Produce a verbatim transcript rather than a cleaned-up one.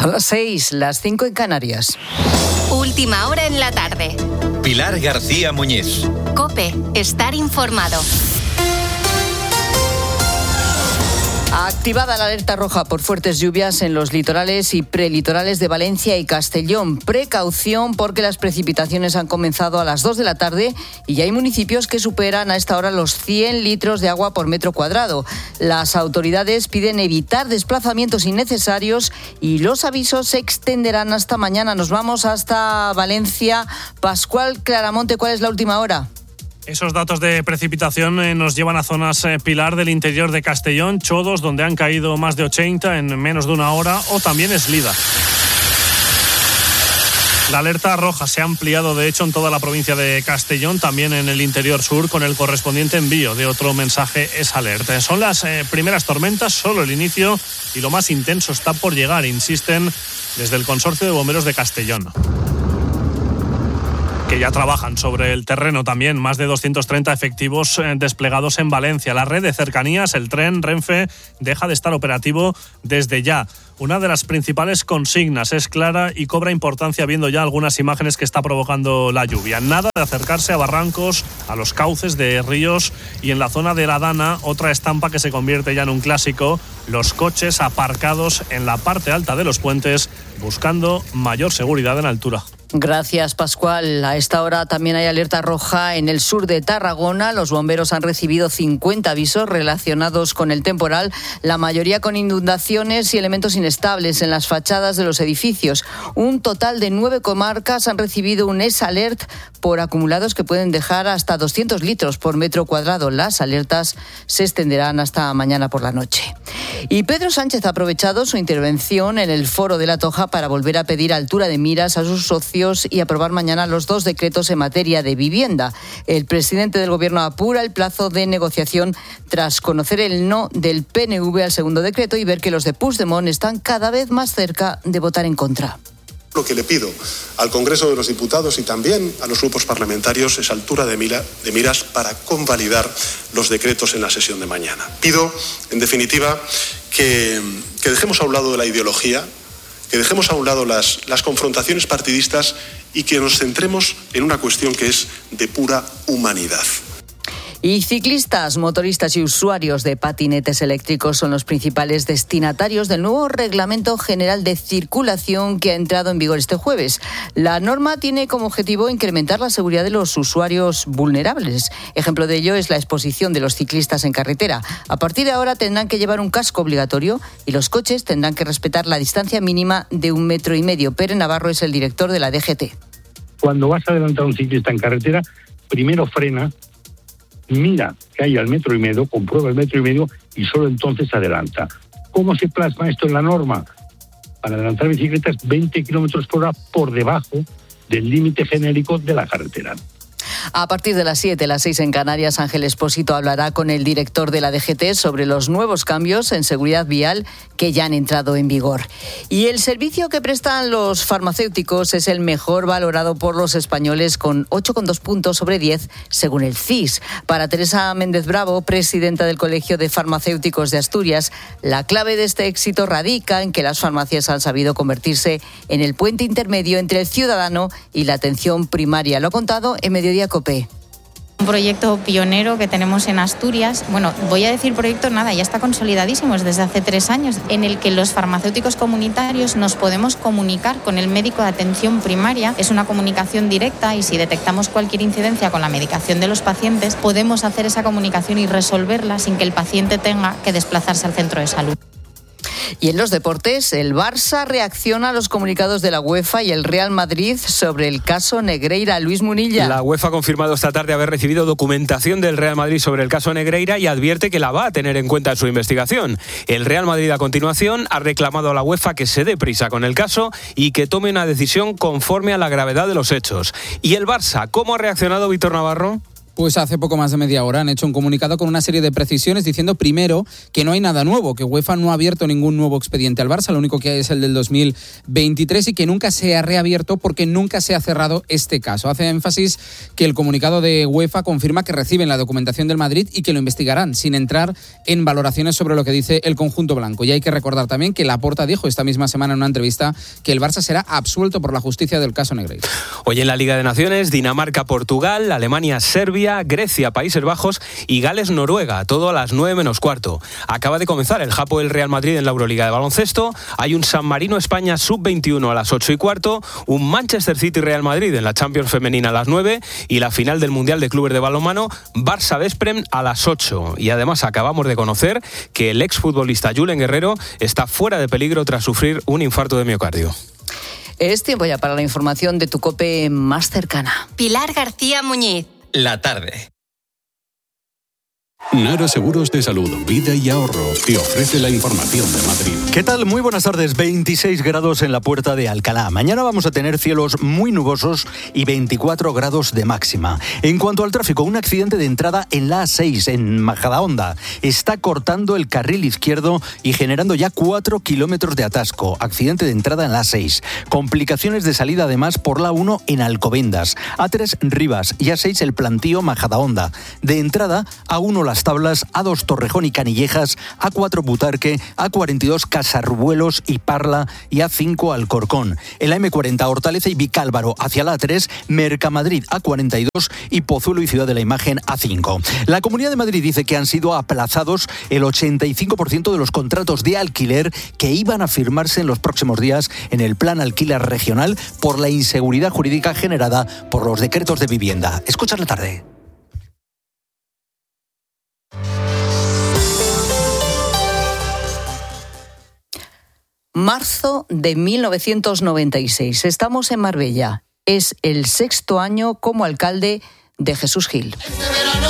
Son las seis, las cinco en Canarias. Última hora en la tarde. Pilar García Muñiz. COPE, estar informado. Activada la alerta roja por fuertes lluvias en los litorales y prelitorales de Valencia y Castellón. Precaución porque las precipitaciones han comenzado a las dos de la tarde y ya hay municipios que superan a esta hora los cien litros de agua por metro cuadrado. Las autoridades piden evitar desplazamientos innecesarios y los avisos se extenderán hasta mañana. Nos vamos hasta Valencia. Pascual Claramonte, ¿cuál es la última hora? Esos datos de precipitación eh, nos llevan a zonas eh, pilar del interior de Castellón, Chodos, donde han caído más de ochenta en menos de una hora, o también Eslida. La alerta roja se ha ampliado, de hecho, en toda la provincia de Castellón, también en el interior sur, con el correspondiente envío de otro mensaje es alerta. Son las eh, primeras tormentas, solo el inicio, y lo más intenso está por llegar, insisten desde el Consorcio de Bomberos de Castellón, que ya trabajan sobre el terreno también, más de doscientos treinta efectivos desplegados en Valencia. La red de cercanías, el tren Renfe, deja de estar operativo desde ya. Una de las principales consignas es clara y cobra importancia viendo ya algunas imágenes que está provocando la lluvia. Nada de acercarse a barrancos, a los cauces de ríos, y en la zona de la Dana, otra estampa que se convierte ya en un clásico, los coches aparcados en la parte alta de los puentes buscando mayor seguridad en altura. Gracias, Pascual. A esta hora también hay alerta roja en el sur de Tarragona. Los bomberos han recibido cincuenta avisos relacionados con el temporal, la mayoría con inundaciones y elementos inestables en las fachadas de los edificios. Un total de nueve comarcas han recibido un S Alert por acumulados que pueden dejar hasta doscientos litros por metro cuadrado. Las alertas se extenderán hasta mañana por la noche. Y Pedro Sánchez ha aprovechado su intervención en el Foro de la Toja para volver a pedir altura de miras a sus socios y aprobar mañana los dos decretos en materia de vivienda. El presidente del Gobierno apura el plazo de negociación tras conocer el no del P N V al segundo decreto y ver que los de Puigdemont están cada vez más cerca de votar en contra. Lo que le pido al Congreso de los Diputados y también a los grupos parlamentarios es altura de, mira, de miras para convalidar los decretos en la sesión de mañana. Pido, en definitiva, que, que dejemos a un lado de la ideología, que dejemos a un lado las, las confrontaciones partidistas y que nos centremos en una cuestión que es de pura humanidad. Y ciclistas, motoristas y usuarios de patinetes eléctricos son los principales destinatarios del nuevo Reglamento General de Circulación que ha entrado en vigor este jueves. La norma tiene como objetivo incrementar la seguridad de los usuarios vulnerables. Ejemplo de ello es la exposición de los ciclistas en carretera. A partir de ahora tendrán que llevar un casco obligatorio y los coches tendrán que respetar la distancia mínima de un metro y medio. Pere Navarro es el director de la D G T. Cuando vas a adelantar a un ciclista en carretera, primero frena, mira que hay al metro y medio, comprueba el metro y medio y solo entonces adelanta. ¿Cómo se plasma esto en la norma? Para adelantar bicicletas veinte kilómetros por hora por debajo del límite genérico de la carretera. A partir de las siete, las seis en Canarias, Ángel Expósito hablará con el director de la D G T sobre los nuevos cambios en seguridad vial que ya han entrado en vigor. Y el servicio que prestan los farmacéuticos es el mejor valorado por los españoles, con ocho coma dos puntos sobre diez, según el C I S. Para Teresa Méndez Bravo, presidenta del Colegio de Farmacéuticos de Asturias, la clave de este éxito radica en que las farmacias han sabido convertirse en el puente intermedio entre el ciudadano y la atención primaria. Lo ha contado en Mediodía COPE. Un proyecto pionero que tenemos en Asturias. Bueno, voy a decir proyecto, nada, ya está consolidadísimo, es desde hace tres años, en el que los farmacéuticos comunitarios nos podemos comunicar con el médico de atención primaria. Es una comunicación directa y si detectamos cualquier incidencia con la medicación de los pacientes, podemos hacer esa comunicación y resolverla sin que el paciente tenga que desplazarse al centro de salud. Y en los deportes, el Barça reacciona a los comunicados de la UEFA y el Real Madrid sobre el caso Negreira. Luis Munilla. La UEFA ha confirmado esta tarde haber recibido documentación del Real Madrid sobre el caso Negreira y advierte que la va a tener en cuenta en su investigación. El Real Madrid, a continuación, ha reclamado a la UEFA que se dé prisa con el caso y que tome una decisión conforme a la gravedad de los hechos. ¿Y el Barça? ¿Cómo ha reaccionado Víctor Navarro? Pues hace poco más de media hora han hecho un comunicado con una serie de precisiones diciendo primero que no hay nada nuevo, que UEFA no ha abierto ningún nuevo expediente al Barça, lo único que hay es el del dos mil veintitrés y que nunca se ha reabierto porque nunca se ha cerrado este caso. Hace énfasis que el comunicado de UEFA confirma que reciben la documentación del Madrid y que lo investigarán sin entrar en valoraciones sobre lo que dice el conjunto blanco. Y hay que recordar también que Laporta dijo esta misma semana en una entrevista que el Barça será absuelto por la justicia del caso Negreira. Hoy en la Liga de Naciones, Dinamarca-Portugal, Alemania-Serbia, Grecia, Países Bajos y Gales-Noruega, todo a las nueve menos cuarto. Acaba de comenzar el Japo del Real Madrid en la Euroliga de baloncesto, hay un San Marino-España sub veintiuno a las ocho y cuarto, un Manchester City-Real Madrid en la Champions femenina a las nueve y la final del Mundial de Clubes de Balonmano Barça-Vesprem a las ocho. Y además acabamos de conocer que el exfutbolista Julen Guerrero está fuera de peligro tras sufrir un infarto de miocardio. Es tiempo ya para la información de tu COPE más cercana. Pilar García Muñiz. La tarde. Nara Seguros de Salud, Vida y Ahorro te ofrece la información de Madrid. ¿Qué tal? Muy buenas tardes. veintiséis grados en la Puerta de Alcalá. Mañana vamos a tener cielos muy nubosos y veinticuatro grados de máxima. En cuanto al tráfico, un accidente de entrada en la A seis, en Majadahonda. Está cortando el carril izquierdo y generando ya cuatro kilómetros de atasco. Accidente de entrada en la A seis. Complicaciones de salida además por la A uno en Alcobendas. A tres Rivas y A seis el Plantío Majadahonda. De entrada, A uno Las Tablas, A dos Torrejón y Canillejas, A cuatro Butarque, A cuarenta y dos Casarruelos y Parla y A cinco Alcorcón. En la eme cuarenta Hortaleza y Vicálvaro hacia la A tres, Mercamadrid A cuarenta y dos y Pozuelo y Ciudad de la Imagen A cinco. La Comunidad de Madrid dice que han sido aplazados el ochenta y cinco por ciento de los contratos de alquiler que iban a firmarse en los próximos días en el Plan Alquiler Regional por la inseguridad jurídica generada por los decretos de vivienda. Escucha la tarde. Marzo de mil novecientos noventa y seis. Estamos en Marbella. Es el sexto año como alcalde de Jesús Gil.